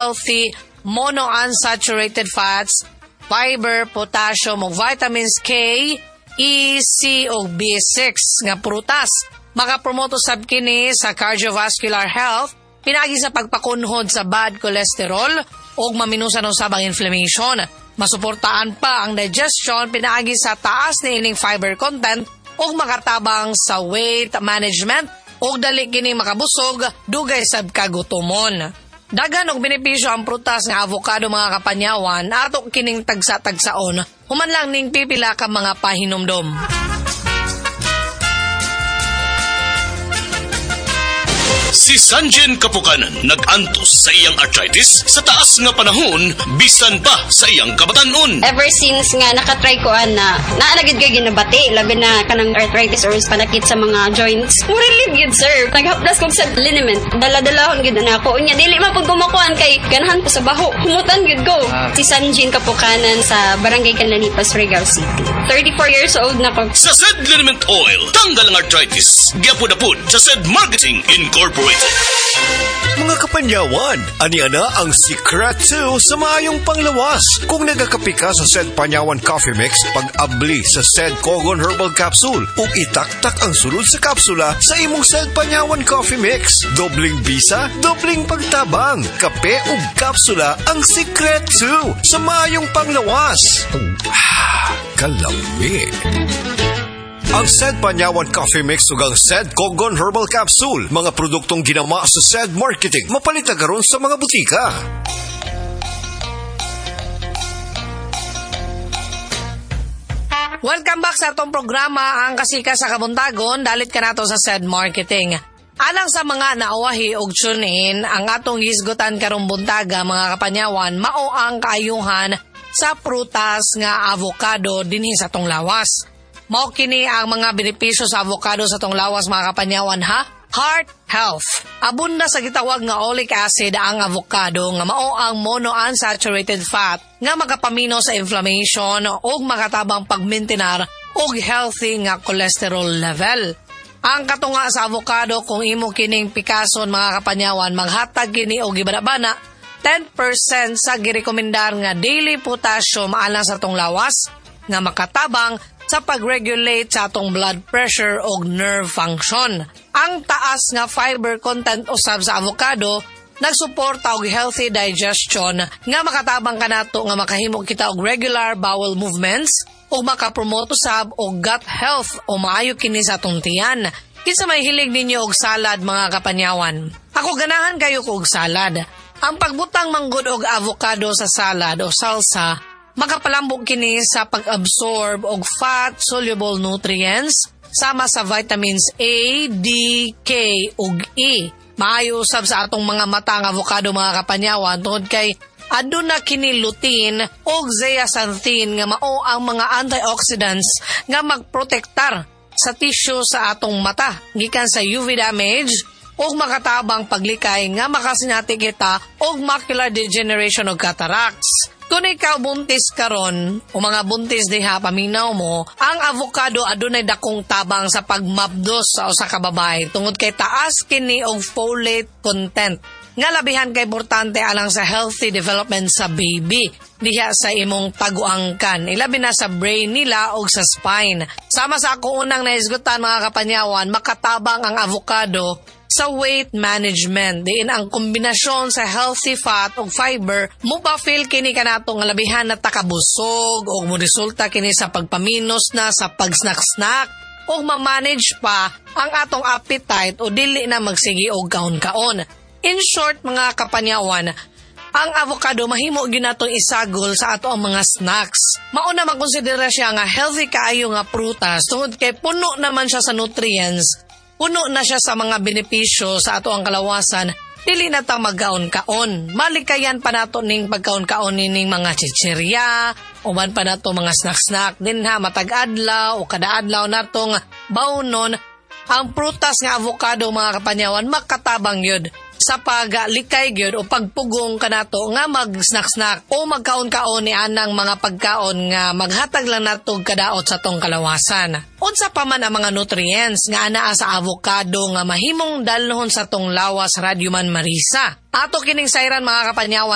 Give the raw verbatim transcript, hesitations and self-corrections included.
healthy monounsaturated fats, fiber, potassium ug vitamins K, E, C ug B six nga prutas. Makapromoto sab kini sa cardiovascular health, pinagi sa pagpakunhod sa bad cholesterol ug maminusan usab ang inflammation. Masuportaan pa ang digestion pinaagi sa taas ni ining fiber content ug makatabang sa weight management ug dali kini makabusog dugay sab kagutomon. Daghan og benepisyo ang prutas nga avocado mga kapanyawan ato kining tagsa-tagsaon human lang ning pipila ka mga pahinomdom. Si Sanjen Kapukanan nag-antos sa iyang arthritis sa taas nga panahon bisan pa sa iyang kabatanon. Ever since nga nakatry ko na naanagid kay ginabati labi na kanang arthritis or panakit sa mga joints. Mo relieve yun sir. Naghapdas ko sa liniment. Dala-dalahon gid na ako. Unya dili man pud kumakuan kay ganahan ko sa baho. Humutan gid ko. Ah. Si Sanjen Kapukanan sa Barangay Canlanipas, Surigao City. thirty-four years old na ko. Sa Sed Liniment Oil, tanggal ang arthritis. Gyapod-apod sa Sed Marketing Incorporated. Mga kapanyawan, ani-ana ang Secret two sa maayong panglawas. Kung nagakapi ka sa Sed Panyawan Coffee Mix, pag-abli sa Sed Kogon Herbal Capsule o itaktak ang sulod sa kapsula sa imong Sed Panyawan Coffee Mix. Dobling bisa, dobling pagtabang. Kape o kapsula ang Secret two sa maayong panglawas. Ah, kalami. Ang Sed Panyawan Coffee Mix ug ang Sed Kogon Herbal Capsule, mga produktong ginama sa Sed Marketing, mapalit na karon sa mga butika. Welcome back sa atong programa, ang kasika sa kabuntagon, dalit ka nato sa Sed Marketing. Alang sa mga nauwahi og tune-in, ang atong hisgutan karong buntaga mga kapanyawan, mao ang kaayuhan sa prutas nga avocado dinhi sa atong lawas. Mao kini ang mga benepisyo sa avocado sa tong lawas mga kapanyawan ha. Heart health. Abunda sa gitawag nga oleic acid ang avocado nga mao ang monounsaturated fat nga makapamino sa inflammation ug makatabang pagmaintenar og healthy nga cholesterol level. Ang katunga sa avocado kung imo kining pikason mga kapanyawan maghatag kini og gibana-bana ten percent sa girekomendar nga daily potassium alang sa tong lawas nga makatabang sa pag-regulate sa atong blood pressure o nerve function. Ang taas nga fiber content usab sa avocado nagsuporta og healthy digestion nga makatabang kanato nga makahimo kita og regular bowel movements o makapromote usab og gut health o maayo kini sa atong tiyan. Kinsa may hilig ninyo og salad mga kapanyawan? Ako ganahan kayo og salad. Ang pagbutang manggod og avocado sa salad o salsa makapalambok kini sa pag-absorb og fat-soluble nutrients sama sa vitamins A, D, K ug E. Maayo usab sa atong mga mata ang avocado mga kapanyawan tungod kay aduna kini lutein ug zeaxanthin nga mao ang mga antioxidants nga magprotektar sa tissue sa atong mata gikan sa U V damage ug makatabang paglikay nga makasinati kita og macular degeneration ug cataracts. Kung ikaw buntis karon o mga buntis diha paminaw mo, ang avocado adunay dakong tabang sa pagmabdos sa usa ka babae tungod kay taas kini og folate content nga labihan kay importante alang sa healthy development sa baby diha sa imong taguangkan, ilabi na sa brain nila og sa spine. Sama sa ako unang naisgutan mga kapanyawan, makatabang ang avocado sa weight management. Diin ang kombinasyon sa healthy fat o fiber, mo pa feel kini kanato nga labihan na takabusog o mo resulta kini sa pagpaminos na sa pag-snack-snack o ma-manage pa ang atong appetite o dili na magsigi og kaon-kaon. In short mga kapanyawan, ang avocado mahimo ginatong isagol sa ato ang mga snacks. Mao na makonsidera siya nga healthy kaayo nga prutas tungod kay puno naman siya sa nutrients. Puno na siya sa mga benepisyo sa ato ang kalawasan, dili na ta magkaon-kaon. Malikayan pa nato ning pagkaon-kaon ning mga chichirya, uban pa nato mga snack-snack din ha, matag-adlaw o kada-adlaw natong bawnon. Ang prutas nga avocado mga kapanyawan, makatabang yun sa paglikay gyud o pagpugong kanato nga mag-snack-snack o magkaon-kaon ni anang mga pagkaon nga maghatag lang nato kadaot sa tong kalawasan. Unsa pa man ang mga nutrients nga anaa sa avocado nga mahimong dalhon sa tong lawas, Radyo Man Marisa. Ato kining sayran mga kapanyawan